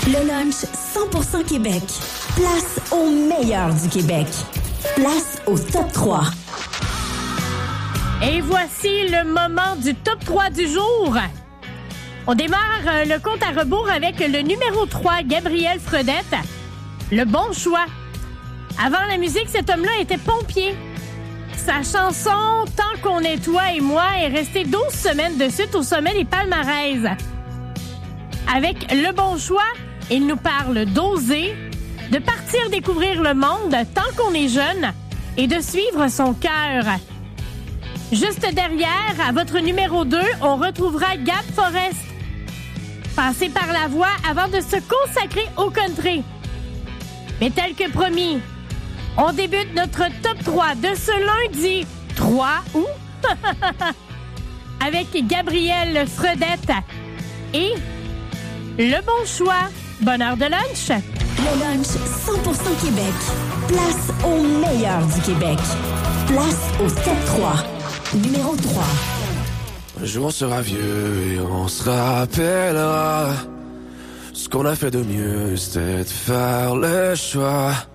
Le lunch 100% Québec. Place au meilleur du Québec. Place au top 3. Et voici le moment du top 3 du jour. On démarre le compte à rebours avec le numéro 3, Gabriel Fredette. Le bon choix. Avant la musique, cet homme-là était pompier. Sa chanson « Tant qu'on est toi et moi » est restée 12 semaines de suite au sommet des palmarès. Avec le bon choix, il nous parle d'oser, de partir découvrir le monde tant qu'on est jeune et de suivre son cœur. Juste derrière, à votre numéro 2, on retrouvera Gab Forrest. Passez par la voie avant de se consacrer au country. Mais tel que promis, on débute notre top 3 de ce lundi 3 août avec Gabriel Fredette et le bon choix. Bonne heure de lunch. Le lunch 100% Québec. Place au meilleur du Québec. Place au top 3. Numéro 3. Un jour on sera vieux et on se rappellera. Ce qu'on a fait de mieux, c'était de faire le choix